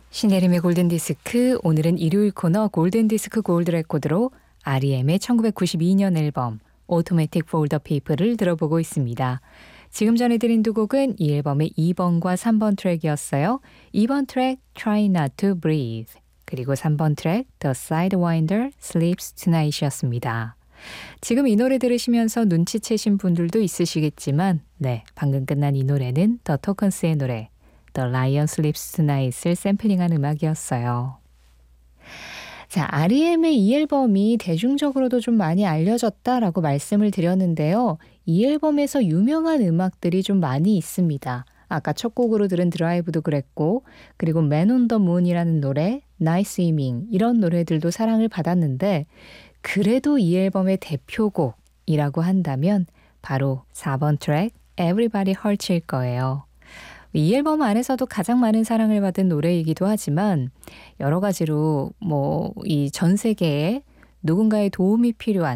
신혜림의 골든디스크, 오늘은 일요일 코너 골든디스크 골드레코드로 REM의 1992년 앨범 Automatic for the People를 들어보고 있습니다. 지금 전해드린 두 곡은 이 앨범의 2번과 3번 트랙이었어요. 2번 트랙 Try Not to Breathe, 그리고 3번 트랙 The Sidewinder Sleeps Tonight이었습니다. 지금 이 노래 들으시면서 눈치채신 분들도 있으시겠지만 방금 끝난 이 노래는 더 토컨스의 노래 The Lion Sleeps Tonight을 샘플링한 음악이었어요. 자, REM의 이 앨범이 대중적으로도 좀 많이 알려졌다라고 말씀을 드렸는데요. 이 앨범에서 유명한 음악들이 좀 많이 있습니다. 아까 첫 곡으로 들은 드라이브도 그랬고, 그리고 Man on the Moon이라는 노래, Night Swimming 이런 노래들도 사랑을 받았는데, 그래도 이 앨범의 대표곡이라고 한다면 바로 4번 트랙 Everybody Hurts일 거예요. 이 앨범 안에서도 가장 많은 사랑을 받은 노래이기도 하지만 여러 가지로 이 전 세계에 누군가의 도움이 필요한